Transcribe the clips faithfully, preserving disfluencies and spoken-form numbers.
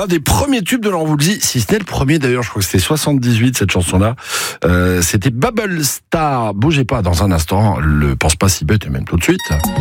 l'un des premiers tubes de Laurent Voulzy, si ce n'est le premier d'ailleurs, je crois que c'était soixante-dix-huit cette chanson-là. Euh, c'était Bubble Star. Bougez pas dans un instant, le pense pas si bête et même tout de suite.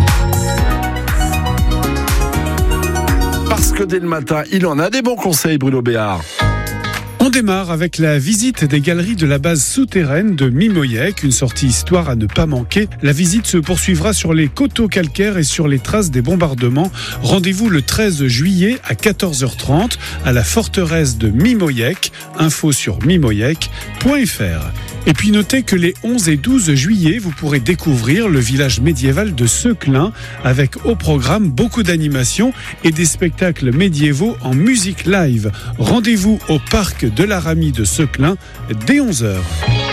Parce que dès le matin, il en a des bons conseils, Bruno Béard. On démarre avec la visite des galeries de la base souterraine de Mimoyec, une sortie histoire à ne pas manquer. La visite se poursuivra sur les coteaux calcaires et sur les traces des bombardements. Rendez-vous le treize juillet à quatorze heures trente à la forteresse de Mimoyec. Info sur mimoyec point f r. Et puis notez que les onze et douze juillet, vous pourrez découvrir le village médiéval de Seclin avec au programme beaucoup d'animations et des spectacles médiévaux en musique live. Rendez-vous au parc de la Ramie de Seclin dès onze heures.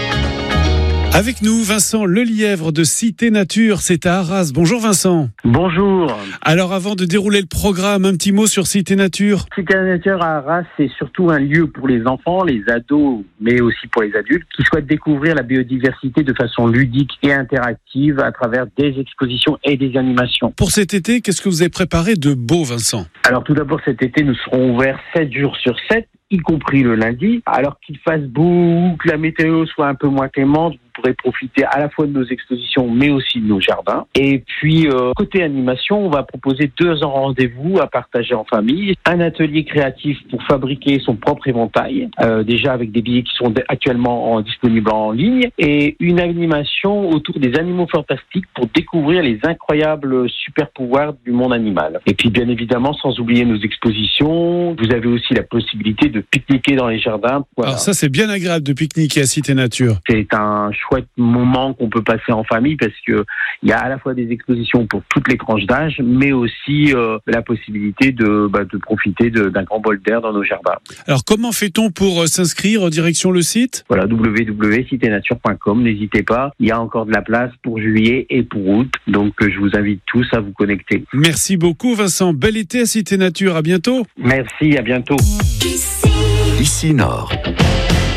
Avec nous, Vincent Lelièvre de Cité Nature, c'est à Arras. Bonjour Vincent. Bonjour. Alors avant de dérouler le programme, un petit mot sur Cité Nature. Cité Nature à Arras, c'est surtout un lieu pour les enfants, les ados, mais aussi pour les adultes, qui souhaitent découvrir la biodiversité de façon ludique et interactive à travers des expositions et des animations. Pour cet été, qu'est-ce que vous avez préparé de beau, Vincent ? Alors tout d'abord, cet été, nous serons ouverts sept jours sur sept, y compris le lundi. Alors qu'il fasse beau ou que la météo soit un peu moins clémente, vous pourrez profiter à la fois de nos expositions, mais aussi de nos jardins. Et puis, euh, côté animation, on va proposer deux rendez-vous à partager en famille. Un atelier créatif pour fabriquer son propre éventail, euh, déjà avec des billets qui sont actuellement en, disponibles en ligne. Et une animation autour des animaux fantastiques pour découvrir les incroyables super-pouvoirs du monde animal. Et puis, bien évidemment, sans oublier nos expositions, vous avez aussi la possibilité de pique-niquer dans les jardins. Voilà. Alors ça, c'est bien agréable de pique-niquer à Cité Nature. C'est un chouette moment qu'on peut passer en famille parce que il y a à la fois des expositions pour toutes les tranches d'âge, mais aussi euh, la possibilité de, bah, de profiter de, d'un grand bol d'air dans nos jardins. Alors comment fait-on pour euh, s'inscrire? Direction le site? Voilà, w w w point cité nature point com. N'hésitez pas, il y a encore de la place pour juillet et pour août, donc euh, je vous invite tous à vous connecter. Merci beaucoup Vincent, bel été à Cité Nature, à bientôt. Merci, à bientôt. Ici Nord.